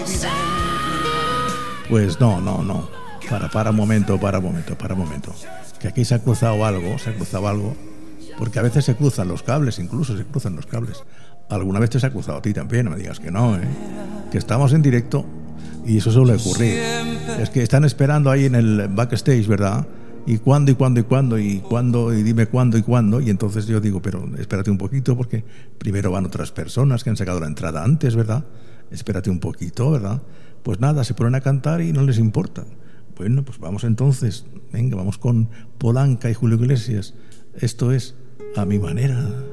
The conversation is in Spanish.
Pues no. Para un momento. Que aquí se ha cruzado algo, porque a veces se cruzan los cables, Alguna vez te se ha cruzado a ti también, no me digas que no, que estamos en directo y eso suele ocurrir. Es que están esperando ahí en el backstage, ¿verdad? Y cuándo, y dime cuándo, y entonces yo digo, pero espérate un poquito, porque primero van otras personas que han sacado la entrada antes, ¿verdad? Espérate un poquito, ¿verdad? Pues nada, se ponen a cantar y no les importa. Bueno, pues vamos entonces, venga, vamos con Polanca y Julio Iglesias. Esto es A Mi Manera.